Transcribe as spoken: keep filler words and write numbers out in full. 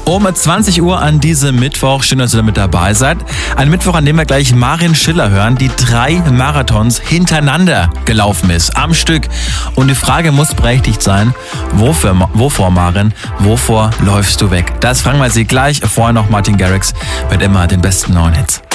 Um zwanzig Uhr an diesem Mittwoch, schön, dass ihr mit dabei seid. Ein Mittwoch, an dem wir gleich Marin Schiller hören, die drei Marathons hintereinander gelaufen ist, am Stück. Und die Frage muss berechtigt sein, wofür, wovor Marin, wovor läufst du weg? Das fragen wir sie gleich. Vorher noch Martin Garrix mit immer den besten neuen Hits.